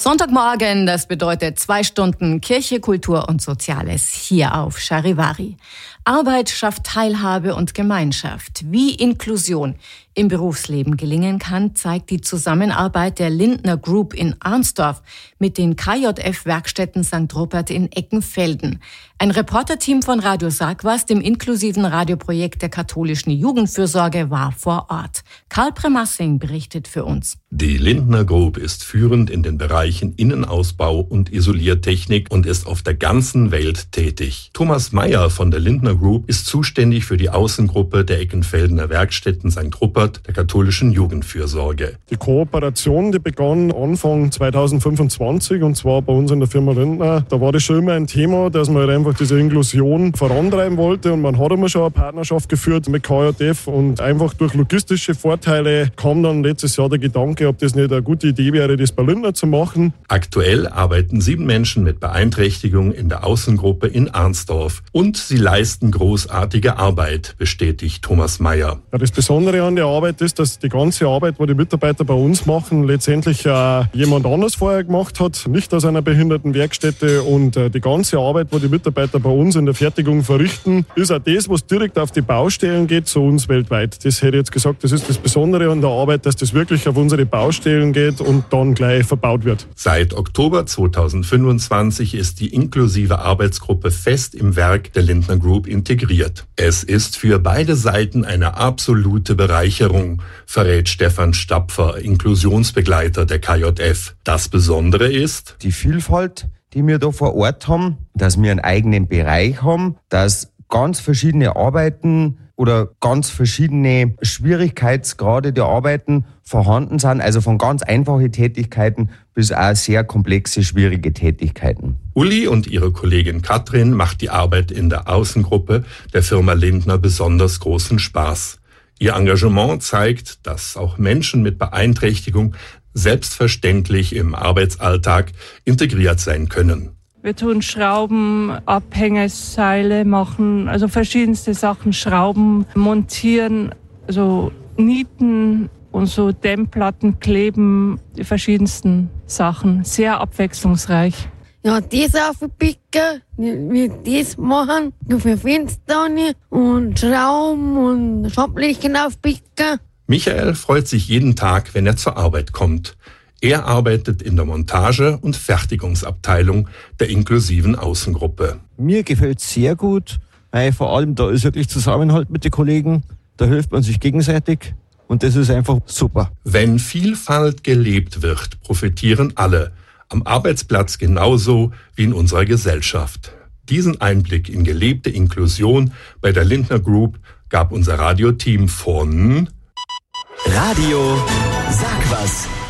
Sonntagmorgen, das bedeutet 2 Stunden Kirche, Kultur und Soziales hier auf Charivari. Arbeit schafft Teilhabe und Gemeinschaft. Wie Inklusion im Berufsleben gelingen kann, zeigt die Zusammenarbeit der Lindner Group in Arnsdorf mit den KJF-Werkstätten St. Rupert in Eckenfelden. Ein Reporterteam von Radio Sagwas, dem inklusiven Radioprojekt der katholischen Jugendfürsorge, war vor Ort. Karl Premassing berichtet für uns. Die Lindner Group ist führend in den Bereichen Innenausbau und Isoliertechnik und ist auf der ganzen Welt tätig. Thomas Meyer von der Lindner Group ist zuständig für die Außengruppe der Eckenfeldener Werkstätten St. Rupert der katholischen Jugendfürsorge. Die Kooperation, die begann Anfang 2025 und zwar bei uns in der Firma Lindner. Da war das schon immer ein Thema, dass man halt einfach diese Inklusion vorantreiben wollte und man hat immer schon eine Partnerschaft geführt mit KJF und einfach durch logistische Vorteile kam dann letztes Jahr der Gedanke, ob das nicht eine gute Idee wäre, das bei Lindner zu machen. Aktuell arbeiten 7 Menschen mit Beeinträchtigung in der Außengruppe in Arnsdorf und sie leisten großartige Arbeit, bestätigt Thomas Meyer. Ja, das Besondere an der Arbeit ist, dass die ganze Arbeit, die die Mitarbeiter bei uns machen, letztendlich jemand anders vorher gemacht hat, nicht aus einer Behindertenwerkstätte und die ganze Arbeit, die die Mitarbeiter bei uns in der Fertigung verrichten, ist auch das, was direkt auf die Baustellen geht, zu uns weltweit. Das hätte ich jetzt gesagt, das ist das Besondere an der Arbeit, dass das wirklich auf unsere Baustellen geht und dann gleich verbaut wird. Seit Oktober 2025 ist die inklusive Arbeitsgruppe fest im Werk der Lindner Group integriert. Es ist für beide Seiten eine absolute Bereicherung, verrät Stefan Stapfer, Inklusionsbegleiter der KJF. Das Besondere ist die Vielfalt, die wir da vor Ort haben, dass wir einen eigenen Bereich haben, dass ganz verschiedene Arbeiten oder ganz verschiedene Schwierigkeitsgrade der Arbeiten vorhanden sind, also von ganz einfachen Tätigkeiten bis auch sehr komplexe, schwierige Tätigkeiten. Uli und ihre Kollegin Katrin macht die Arbeit in der Außengruppe der Firma Lindner besonders großen Spaß. Ihr Engagement zeigt, dass auch Menschen mit Beeinträchtigung selbstverständlich im Arbeitsalltag integriert sein können. Wir tun Schrauben, Abhängeseile machen, also verschiedenste Sachen, Schrauben, montieren, also Nieten und so Dämmplatten kleben, die verschiedensten Sachen, sehr abwechslungsreich. Ja, das aufpicken, wir das machen, für Fenster und Schrauben und Schablichen aufpicken. Michael freut sich jeden Tag, wenn er zur Arbeit kommt. Er arbeitet in der Montage- und Fertigungsabteilung der inklusiven Außengruppe. Mir gefällt es sehr gut, weil vor allem da ist wirklich Zusammenhalt mit den Kollegen, da hilft man sich gegenseitig und das ist einfach super. Wenn Vielfalt gelebt wird, profitieren alle, am Arbeitsplatz genauso wie in unserer Gesellschaft. Diesen Einblick in gelebte Inklusion bei der Lindner Group gab unser Radioteam von Radio Sagwas.